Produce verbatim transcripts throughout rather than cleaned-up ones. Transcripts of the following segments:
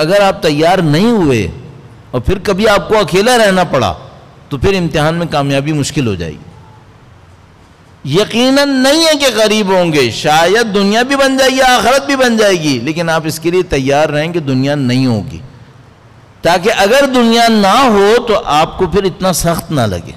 اگر آپ تیار نہیں ہوئے اور پھر کبھی آپ کو اکیلا رہنا پڑا تو پھر امتحان میں کامیابی مشکل ہو جائے گی. یقیناً نہیں ہے کہ غریب ہوں گے، شاید دنیا بھی بن جائے گی، آخرت بھی بن جائے گی، لیکن آپ اس کے لیے تیار رہیں کہ دنیا نہیں ہوگی، تاکہ اگر دنیا نہ ہو تو آپ کو پھر اتنا سخت نہ لگے.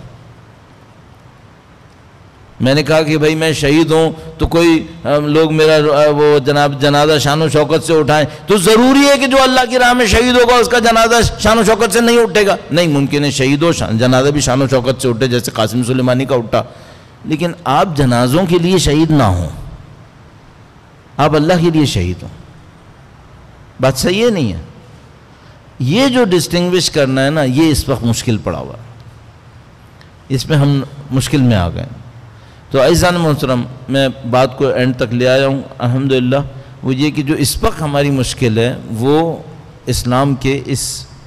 میں نے کہا کہ بھائی میں شہید ہوں تو کوئی لوگ میرا وہ جناب جنازہ شان و شوکت سے اٹھائیں، تو ضروری ہے کہ جو اللہ کی راہ میں شہید ہوگا اس کا جنازہ شان و شوکت سے نہیں اٹھے گا؟ نہیں، ممکن ہے شہید ہو جنازہ بھی شان و شوکت سے اٹھے، جیسے قاسم سلیمانی کا اٹھا، لیکن آپ جنازوں کے لیے شہید نہ ہوں، آپ اللہ کے لیے شہید ہوں. بات صحیح ہے نہیں ہے؟ یہ جو ڈسٹنگوش کرنا ہے نا، یہ اس وقت مشکل پڑا ہوا ہے، اس میں ہم مشکل میں آ گئے. تو عزیزان محترم، میں بات کو اینڈ تک لے آیا ہوں الحمدللہ. وہ یہ کہ جو اس وقت ہماری مشکل ہے وہ اسلام کے اس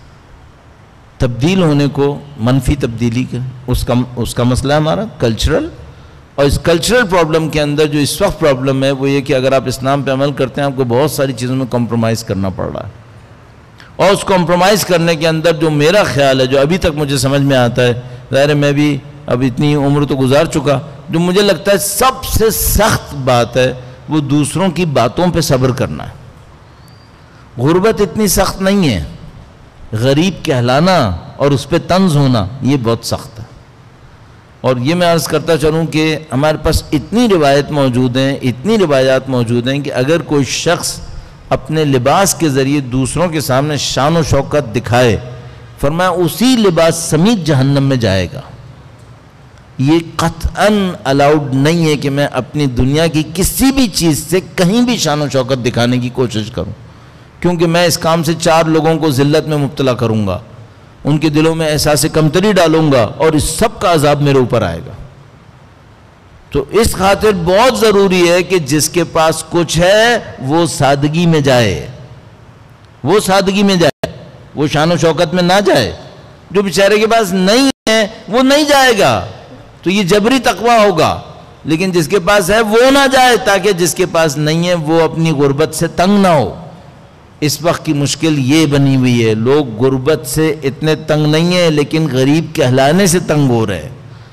تبدیل ہونے کو، منفی تبدیلی کا اس کا اس کا مسئلہ ہے ہمارا کلچرل. اور اس کلچرل پرابلم کے اندر جو اس وقت پرابلم ہے وہ یہ کہ اگر آپ اسلام پہ عمل کرتے ہیں آپ کو بہت ساری چیزوں میں کمپرومائز کرنا پڑ رہا ہے. اور اس کمپرومائز کرنے کے اندر جو میرا خیال ہے، جو ابھی تک مجھے سمجھ میں آتا ہے، ظاہر ہے میں بھی اب اتنی عمر تو گزار چکا، جو مجھے لگتا ہے سب سے سخت بات ہے وہ دوسروں کی باتوں پہ صبر کرنا ہے. غربت اتنی سخت نہیں ہے، غریب کہلانا اور اس پہ طنز ہونا یہ بہت سخت ہے. اور یہ میں عرض کرتا چلوں کہ ہمارے پاس اتنی روایت موجود ہیں، اتنی روایات موجود ہیں کہ اگر کوئی شخص اپنے لباس کے ذریعے دوسروں کے سامنے شان و شوکت دکھائے، فرمایا اسی لباس سمیت جہنم میں جائے گا. یہ قطعاً الاؤڈ نہیں ہے کہ میں اپنی دنیا کی کسی بھی چیز سے کہیں بھی شان و شوکت دکھانے کی کوشش کروں، کیونکہ میں اس کام سے چار لوگوں کو ذلت میں مبتلا کروں گا، ان کے دلوں میں احساس کمتری ڈالوں گا، اور اس سب کا عذاب میرے اوپر آئے گا. تو اس خاطر بہت ضروری ہے کہ جس کے پاس کچھ ہے وہ سادگی میں جائے، وہ سادگی میں جائے، وہ شان و شوکت میں نہ جائے. جو بیچارے کے پاس نہیں ہے وہ نہیں جائے گا، تو یہ جبری تقوی ہوگا. لیکن جس کے پاس ہے وہ نہ جائے، تاکہ جس کے پاس نہیں ہے وہ اپنی غربت سے تنگ نہ ہو. اس وقت کی مشکل یہ بنی ہوئی ہے، لوگ غربت سے اتنے تنگ نہیں ہیں لیکن غریب کہلانے سے تنگ ہو رہے ہیں.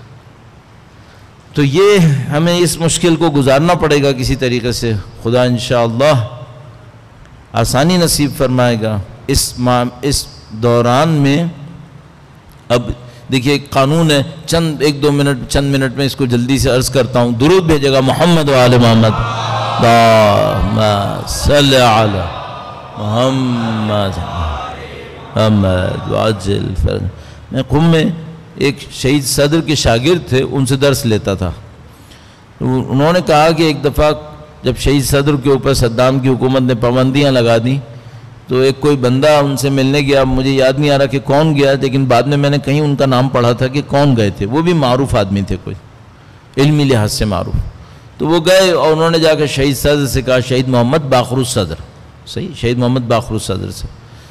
تو یہ ہمیں اس مشکل کو گزارنا پڑے گا کسی طریقے سے. خدا انشاءاللہ آسانی نصیب فرمائے گا. اس اس دوران میں اب دیکھیے ایک قانون ہے، چند ایک دو منٹ چند منٹ میں اس کو جلدی سے عرض کرتا ہوں. درود بھیجے گا محمد و آل محمد. اللہم صلی علی محمد محمد وعجل فرج. میں قم میں ایک شہید صدر کے شاگرد تھے، ان سے درس لیتا تھا. انہوں نے کہا کہ ایک دفعہ جب شہید صدر کے اوپر صدام کی حکومت نے پابندیاں لگا دیں تو ایک کوئی بندہ ان سے ملنے گیا. مجھے یاد نہیں آ رہا کہ کون گیا، لیکن بعد میں میں نے کہیں ان کا نام پڑھا تھا کہ کون گئے تھے. وہ بھی معروف آدمی تھے، کوئی علمی لحاظ سے معروف. تو وہ گئے اور انہوں نے جا کے شہید صدر سے کہا، شہید محمد باقر الصدر، صحیح شہید محمد باقر الصدر سے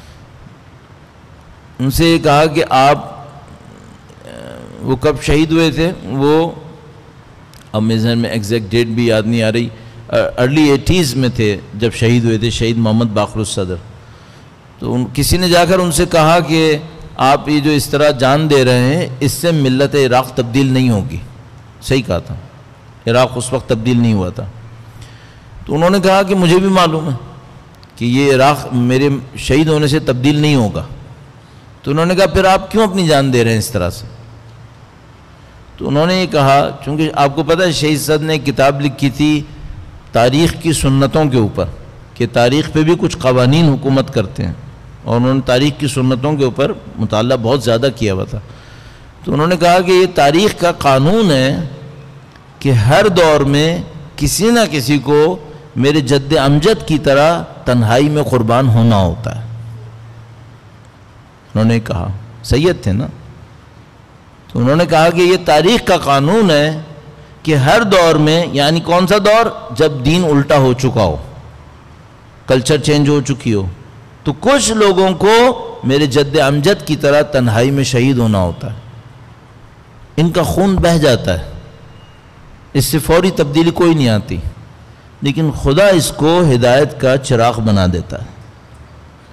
ان سے یہ کہا کہ آپ وہ کب شہید ہوئے تھے. وہ اب میرے ذہن میں ایگزیکٹ ڈیٹ بھی یاد نہیں آ رہی، ارلی ایٹیز میں تھے جب شہید ہوئے تھے شہید محمد باقر الصدر. تو کسی نے جا کر ان سے کہا کہ آپ یہ جو اس طرح جان دے رہے ہیں اس سے ملت عراق تبدیل نہیں ہوگی. صحیح کہا تھا، عراق اس وقت تبدیل نہیں ہوا تھا. تو انہوں نے کہا کہ مجھے بھی معلوم ہے کہ یہ عراق میرے شہید ہونے سے تبدیل نہیں ہوگا. تو انہوں نے کہا پھر آپ کیوں اپنی جان دے رہے ہیں اس طرح سے؟ تو انہوں نے یہ کہا چونکہ آپ کو پتہ ہے شہید صدر نے ایک کتاب لکھی تھی تاریخ کی سنتوں کے اوپر، کہ تاریخ پہ بھی کچھ قوانین حکومت کرتے ہیں، اور انہوں نے تاریخ کی سنتوں کے اوپر مطالعہ بہت زیادہ کیا ہوا تھا. تو انہوں نے کہا کہ یہ تاریخ کا قانون ہے کہ ہر دور میں کسی نہ کسی کو میرے جد امجد کی طرح تنہائی میں قربان ہونا ہوتا ہے. انہوں نے کہا سید تھے نا. تو انہوں نے کہا کہ یہ تاریخ کا قانون ہے کہ ہر دور میں، یعنی کون سا دور؟ جب دین الٹا ہو چکا ہو، کلچر چینج ہو چکی ہو، تو کچھ لوگوں کو میرے جد امجد کی طرح تنہائی میں شہید ہونا ہوتا ہے. ان کا خون بہہ جاتا ہے، اس سے فوری تبدیلی کوئی نہیں آتی، لیکن خدا اس کو ہدایت کا چراغ بنا دیتا ہے.